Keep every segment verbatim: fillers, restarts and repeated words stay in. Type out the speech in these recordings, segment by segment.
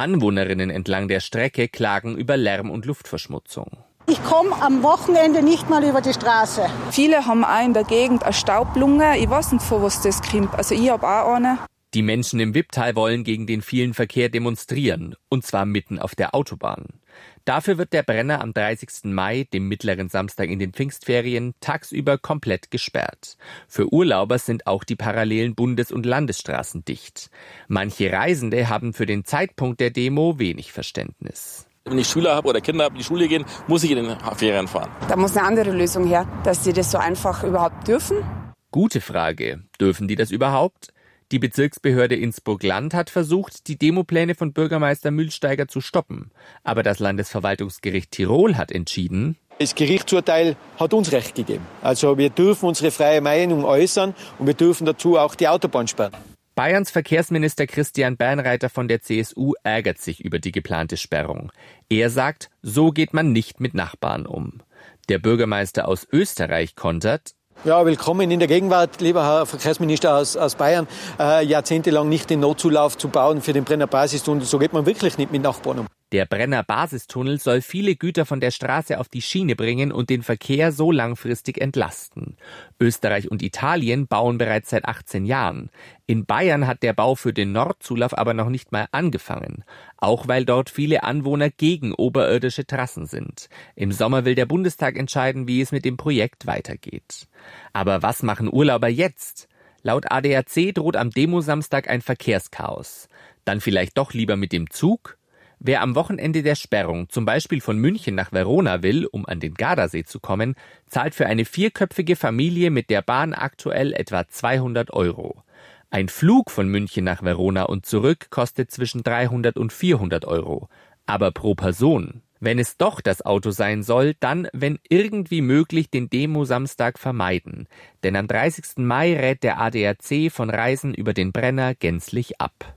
Anwohnerinnen entlang der Strecke klagen über Lärm und Luftverschmutzung. Ich komme am Wochenende nicht mal über die Straße. Viele haben auch in der Gegend eine Staublunge. Ich weiß nicht, von was das kommt. Also ich habe auch eine. Die Menschen im Wipptal wollen gegen den vielen Verkehr demonstrieren, und zwar mitten auf der Autobahn. Dafür wird der Brenner am dreißigsten Mai, dem mittleren Samstag in den Pfingstferien, tagsüber komplett gesperrt. Für Urlauber sind auch die parallelen Bundes- und Landesstraßen dicht. Manche Reisende haben für den Zeitpunkt der Demo wenig Verständnis. Wenn ich Schüler habe oder Kinder habe, die in die Schule gehen, muss ich in den Ferien fahren. Da muss eine andere Lösung her, dass sie das so einfach überhaupt dürfen. Gute Frage. Dürfen die das überhaupt? Die Bezirksbehörde Innsbruck-Land hat versucht, die Demopläne von Bürgermeister Mühlsteiger zu stoppen. Aber das Landesverwaltungsgericht Tirol hat entschieden: Das Gerichtsurteil hat uns Recht gegeben. Also wir dürfen unsere freie Meinung äußern und wir dürfen dazu auch die Autobahn sperren. Bayerns Verkehrsminister Christian Bernreiter von der C S U ärgert sich über die geplante Sperrung. Er sagt, so geht man nicht mit Nachbarn um. Der Bürgermeister aus Österreich kontert: Ja, willkommen in der Gegenwart, lieber Herr Verkehrsminister aus, aus Bayern, äh, jahrzehntelang nicht den Notzulauf zu bauen für den Brenner Basistunnel. So geht man wirklich nicht mit Nachbarn um. Der Brenner Basistunnel soll viele Güter von der Straße auf die Schiene bringen und den Verkehr so langfristig entlasten. Österreich und Italien bauen bereits seit achtzehn Jahren. In Bayern hat der Bau für den Nordzulauf aber noch nicht mal angefangen. Auch weil dort viele Anwohner gegen oberirdische Trassen sind. Im Sommer will der Bundestag entscheiden, wie es mit dem Projekt weitergeht. Aber was machen Urlauber jetzt? Laut A D A C droht am Demo-Samstag ein Verkehrschaos. Dann vielleicht doch lieber mit dem Zug? Wer am Wochenende der Sperrung zum Beispiel von München nach Verona will, um an den Gardasee zu kommen, zahlt für eine vierköpfige Familie mit der Bahn aktuell etwa zweihundert Euro. Ein Flug von München nach Verona und zurück kostet zwischen dreihundert und vierhundert Euro. Aber pro Person. Wenn es doch das Auto sein soll, dann, wenn irgendwie möglich, den Demo-Samstag vermeiden. Denn am dreißigsten Mai rät der A D A C von Reisen über den Brenner gänzlich ab.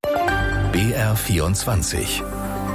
B R vierundzwanzig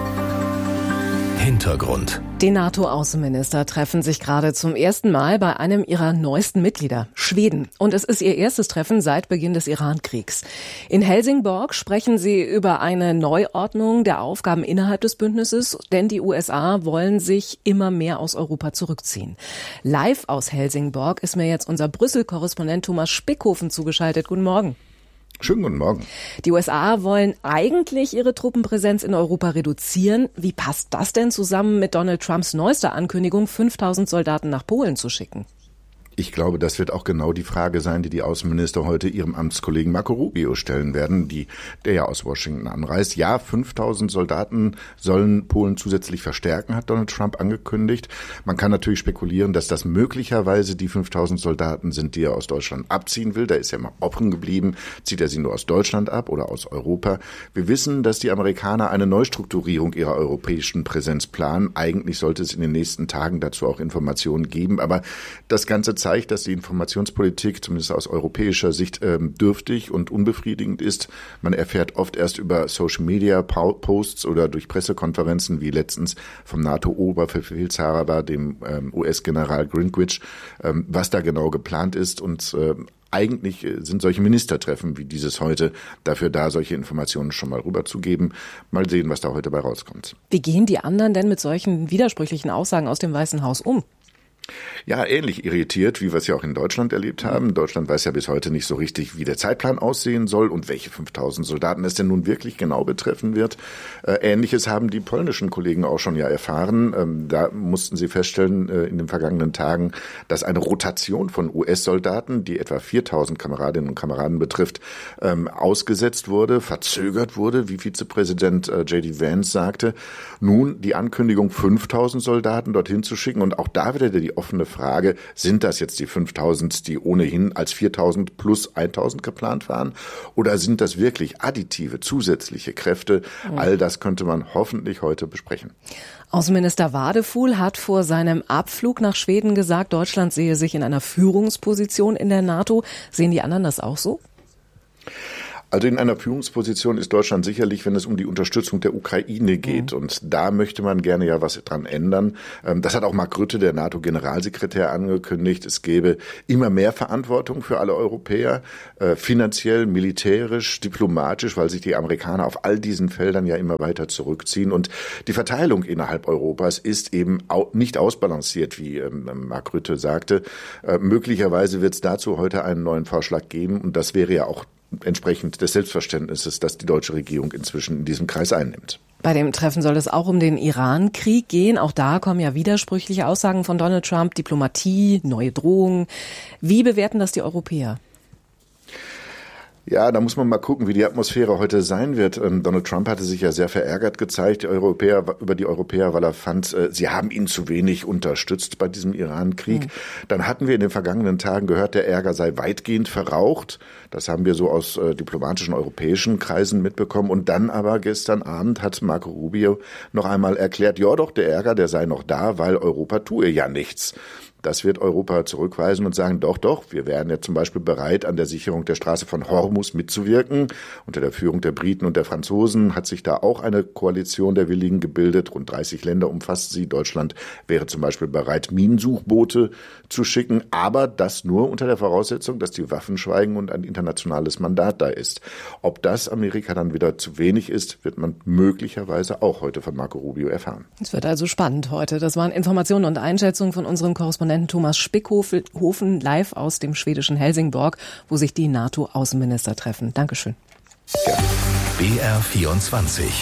Hintergrund. Die NATO-Außenminister treffen sich gerade zum ersten Mal bei einem ihrer neuesten Mitglieder, Schweden. Und es ist ihr erstes Treffen seit Beginn des Iran-Kriegs. In Helsingborg sprechen sie über eine Neuordnung der Aufgaben innerhalb des Bündnisses, denn die U S A wollen sich immer mehr aus Europa zurückziehen. Live aus Helsingborg ist mir jetzt unser Brüssel-Korrespondent Thomas Spickhofen zugeschaltet. Guten Morgen. Schönen guten Morgen. Die U S A wollen eigentlich ihre Truppenpräsenz in Europa reduzieren. Wie passt das denn zusammen mit Donald Trumps neuester Ankündigung, fünftausend Soldaten nach Polen zu schicken? Ich glaube, das wird auch genau die Frage sein, die die Außenminister heute ihrem Amtskollegen Marco Rubio stellen werden, die, der ja aus Washington anreist. Ja, fünftausend Soldaten sollen Polen zusätzlich verstärken, hat Donald Trump angekündigt. Man kann natürlich spekulieren, dass das möglicherweise die fünftausend Soldaten sind, die er aus Deutschland abziehen will. Da ist ja mal offen geblieben. Zieht er sie nur aus Deutschland ab oder aus Europa? Wir wissen, dass die Amerikaner eine Neustrukturierung ihrer europäischen Präsenz planen. Eigentlich sollte es in den nächsten Tagen dazu auch Informationen geben, aber das Ganze zeigt, zeigt, dass die Informationspolitik zumindest aus europäischer Sicht ähm, dürftig und unbefriedigend ist. Man erfährt oft erst über Social-Media-Posts oder durch Pressekonferenzen wie letztens vom NATO-Oberbefehlshaber, dem ähm, U S-General Greenwich, ähm, was da genau geplant ist. Und äh, eigentlich sind solche Ministertreffen wie dieses heute dafür da, solche Informationen schon mal rüberzugeben. Mal sehen, was da heute bei rauskommt. Wie gehen die anderen denn mit solchen widersprüchlichen Aussagen aus dem Weißen Haus um? Ja, ähnlich irritiert, wie wir es ja auch in Deutschland erlebt haben. Deutschland weiß ja bis heute nicht so richtig, wie der Zeitplan aussehen soll und welche fünftausend Soldaten es denn nun wirklich genau betreffen wird. Äh, Ähnliches haben die polnischen Kollegen auch schon ja erfahren. Ähm, da mussten sie feststellen äh, in den vergangenen Tagen, dass eine Rotation von U S-Soldaten, die etwa viertausend Kameradinnen und Kameraden betrifft, ähm, ausgesetzt wurde, verzögert wurde, wie Vizepräsident äh, J D Vance sagte. Nun die Ankündigung, fünftausend Soldaten dorthin zu schicken, und auch da wieder die offene Frage, sind das jetzt die fünftausend, die ohnehin als viertausend plus eintausend geplant waren? Oder sind das wirklich additive, zusätzliche Kräfte? Mhm. All das könnte man hoffentlich heute besprechen. Außenminister Wadefuhl hat vor seinem Abflug nach Schweden gesagt, Deutschland sehe sich in einer Führungsposition in der NATO. Sehen die anderen das auch so? Also in einer Führungsposition ist Deutschland sicherlich, wenn es um die Unterstützung der Ukraine geht. Mhm. Und da möchte man gerne ja was dran ändern. Das hat auch Mark Rutte, der NATO-Generalsekretär, angekündigt. Es gäbe immer mehr Verantwortung für alle Europäer, finanziell, militärisch, diplomatisch, weil sich die Amerikaner auf all diesen Feldern ja immer weiter zurückziehen. Und die Verteilung innerhalb Europas ist eben nicht ausbalanciert, wie Mark Rutte sagte. Möglicherweise wird es dazu heute einen neuen Vorschlag geben. Und das wäre ja auch entsprechend des Selbstverständnisses, das die deutsche Regierung inzwischen in diesem Kreis einnimmt. Bei dem Treffen soll es auch um den Iran-Krieg gehen. Auch da kommen ja widersprüchliche Aussagen von Donald Trump, Diplomatie, neue Drohungen. Wie bewerten das die Europäer? Ja, da muss man mal gucken, wie die Atmosphäre heute sein wird. Ähm, Donald Trump hatte sich ja sehr verärgert gezeigt, die Europäer, über die Europäer, weil er fand, äh, sie haben ihn zu wenig unterstützt bei diesem Iran-Krieg. Mhm. Dann hatten wir in den vergangenen Tagen gehört, der Ärger sei weitgehend verraucht. Das haben wir so aus äh, diplomatischen europäischen Kreisen mitbekommen. Und dann aber gestern Abend hat Marco Rubio noch einmal erklärt, ja doch, der Ärger, der sei noch da, weil Europa tue ja nichts. Das wird Europa zurückweisen und sagen, doch, doch, wir wären ja zum Beispiel bereit, an der Sicherung der Straße von Hormuz mitzuwirken. Unter der Führung der Briten und der Franzosen hat sich da auch eine Koalition der Willigen gebildet. Rund dreißig Länder umfasst sie. Deutschland wäre zum Beispiel bereit, Minensuchboote zu schicken, aber das nur unter der Voraussetzung, dass die Waffen schweigen und ein internationales Mandat da ist. Ob das Amerika dann wieder zu wenig ist, wird man möglicherweise auch heute von Marco Rubio erfahren. Es wird also spannend heute. Das waren Informationen und Einschätzungen von unserem Korrespondenten Thomas Spickhofen live aus dem schwedischen Helsingborg, wo sich die NATO-Außenminister treffen. Dankeschön. Ja. B R vierundzwanzig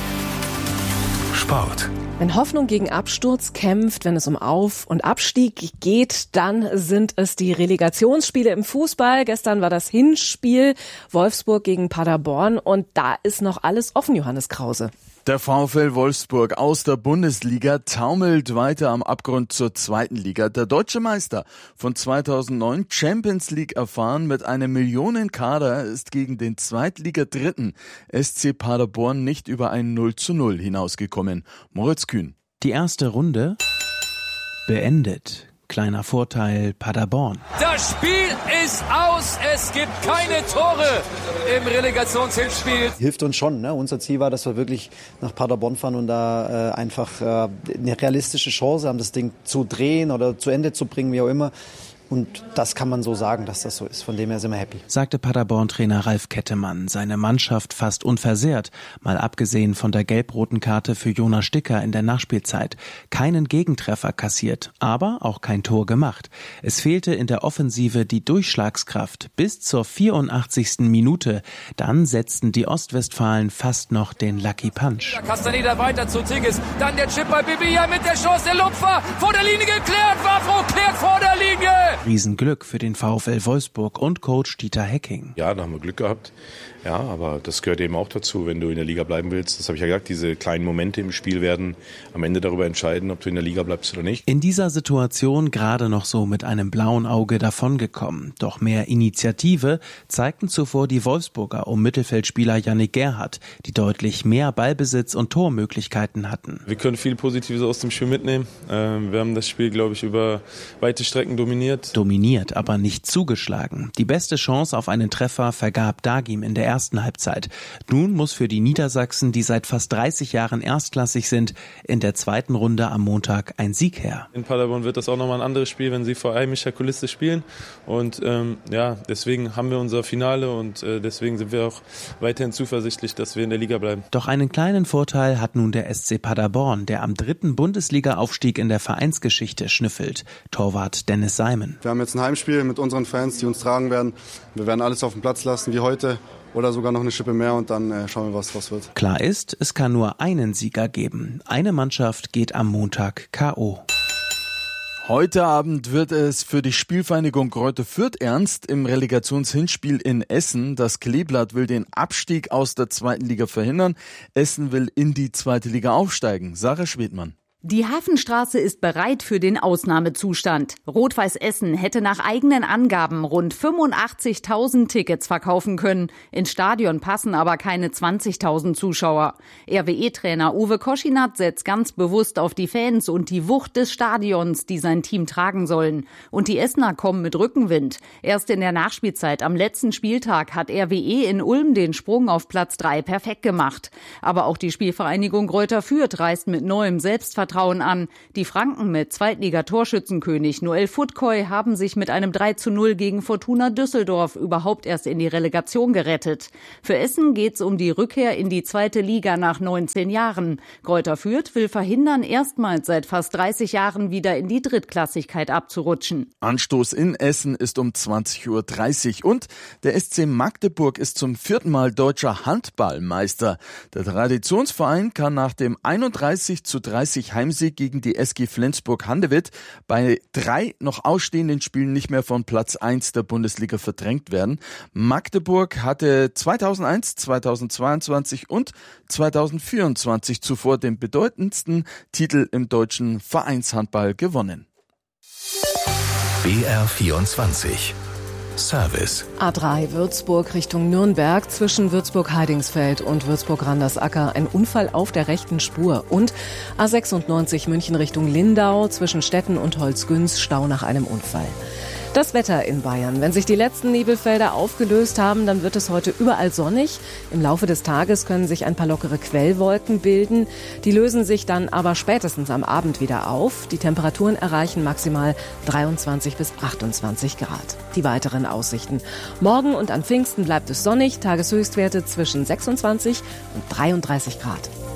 Sport. Wenn Hoffnung gegen Absturz kämpft, wenn es um Auf- und Abstieg geht, dann sind es die Relegationsspiele im Fußball. Gestern war das Hinspiel Wolfsburg gegen Paderborn und da ist noch alles offen, Johannes Krause. Der VfL Wolfsburg aus der Bundesliga taumelt weiter am Abgrund zur zweiten Liga. Der deutsche Meister von zweitausendneun, Champions League erfahren mit einem Millionenkader, ist gegen den Zweitliga-Dritten S C Paderborn nicht über ein null zu null hinausgekommen. Moritz Kühn. Die erste Runde beendet. Kleiner Vorteil Paderborn. Das Spiel ist aus. Es gibt keine Tore im Relegationshinspiel. Hilft uns schon. Ne? Unser Ziel war, dass wir wirklich nach Paderborn fahren und da äh, einfach äh, eine realistische Chance haben, das Ding zu drehen oder zu Ende zu bringen, wie auch immer. Und das kann man so sagen, dass das so ist. Von dem her sind wir happy. Sagte Paderborn-Trainer Ralf Kettemann. Seine Mannschaft fast unversehrt. Mal abgesehen von der gelb-roten Karte für Jonas Sticker in der Nachspielzeit. Keinen Gegentreffer kassiert, aber auch kein Tor gemacht. Es fehlte in der Offensive die Durchschlagskraft bis zur vierundachtzigsten Minute. Dann setzten die Ostwestfalen fast noch den Lucky Punch. Castaneda weiter zu Tigges. Dann der Chip bei Bibia mit der Chance. Der Lupfer vor der Linie geklärt. Wafro klärt vor der Linie. Riesenglück für den VfL Wolfsburg und Coach Dieter Hecking. Ja, da haben wir Glück gehabt. Ja, aber das gehört eben auch dazu, wenn du in der Liga bleiben willst. Das habe ich ja gesagt, diese kleinen Momente im Spiel werden am Ende darüber entscheiden, ob du in der Liga bleibst oder nicht. In dieser Situation gerade noch so mit einem blauen Auge davongekommen. Doch mehr Initiative zeigten zuvor die Wolfsburger um Mittelfeldspieler Yannick Gerhardt, die deutlich mehr Ballbesitz und Tormöglichkeiten hatten. Wir können viel Positives aus dem Spiel mitnehmen. Wir haben das Spiel, glaube ich, über weite Strecken dominiert. Dominiert, aber nicht zugeschlagen. Die beste Chance auf einen Treffer vergab Dagim in der ersten Halbzeit. Nun muss für die Niedersachsen, die seit fast dreißig Jahren erstklassig sind, in der zweiten Runde am Montag ein Sieg her. In Paderborn wird das auch nochmal ein anderes Spiel, wenn sie vor heimischer Kulisse spielen. Und ähm, ja, deswegen haben wir unser Finale und äh, deswegen sind wir auch weiterhin zuversichtlich, dass wir in der Liga bleiben. Doch einen kleinen Vorteil hat nun der S C Paderborn, der am dritten Bundesliga-Aufstieg in der Vereinsgeschichte schnüffelt. Torwart Dennis Seimen. Wir haben jetzt ein Heimspiel mit unseren Fans, die uns tragen werden. Wir werden alles auf den Platz lassen wie heute. Oder sogar noch eine Schippe mehr und dann äh, schauen wir, was was wird. Klar ist, es kann nur einen Sieger geben. Eine Mannschaft geht am Montag K O Heute Abend wird es für die Spielvereinigung Greuther Fürth ernst im Relegationshinspiel in Essen. Das Kleeblatt will den Abstieg aus der zweiten Liga verhindern. Essen will in die zweite Liga aufsteigen. Sarah Schwedmann. Die Hafenstraße ist bereit für den Ausnahmezustand. Rot-Weiß Essen hätte nach eigenen Angaben rund fünfundachtzigtausend Tickets verkaufen können. Ins Stadion passen aber keine zwanzigtausend Zuschauer. R W E-Trainer Uwe Koschinat setzt ganz bewusst auf die Fans und die Wucht des Stadions, die sein Team tragen sollen. Und die Essener kommen mit Rückenwind. Erst in der Nachspielzeit am letzten Spieltag hat R W E in Ulm den Sprung auf Platz drei perfekt gemacht. Aber auch die Spielvereinigung Greuther Fürth reist mit neuem Selbstvertrauen an. Die Franken mit Zweitliga-Torschützenkönig Noel Futkoy haben sich mit einem drei zu null gegen Fortuna Düsseldorf überhaupt erst in die Relegation gerettet. Für Essen geht's um die Rückkehr in die zweite Liga nach neunzehn Jahren. Greuther Fürth will verhindern, erstmals seit fast dreißig Jahren wieder in die Drittklassigkeit abzurutschen. Anstoß in Essen ist um zwanzig Uhr dreißig und der S C Magdeburg ist zum vierten Mal deutscher Handballmeister. Der Traditionsverein kann nach dem einunddreißig zu dreißig Heimsieg gegen die S G Flensburg-Handewitt bei drei noch ausstehenden Spielen nicht mehr von Platz eins der Bundesliga verdrängt werden. Magdeburg hatte zweitausendeins, zweitausendzweiundzwanzig und zweitausendvierundzwanzig zuvor den bedeutendsten Titel im deutschen Vereinshandball gewonnen. B R vierundzwanzig Service. A drei Würzburg Richtung Nürnberg, zwischen Würzburg-Heidingsfeld und Würzburg-Randersacker ein Unfall auf der rechten Spur. Und A sechsundneunzig München Richtung Lindau, zwischen Stetten und Holzgünz, Stau nach einem Unfall. Das Wetter in Bayern. Wenn sich die letzten Nebelfelder aufgelöst haben, dann wird es heute überall sonnig. Im Laufe des Tages können sich ein paar lockere Quellwolken bilden. Die lösen sich dann aber spätestens am Abend wieder auf. Die Temperaturen erreichen maximal dreiundzwanzig bis achtundzwanzig Grad. Die weiteren Aussichten. Morgen und an Pfingsten bleibt es sonnig. Tageshöchstwerte zwischen sechsundzwanzig und dreiunddreißig Grad.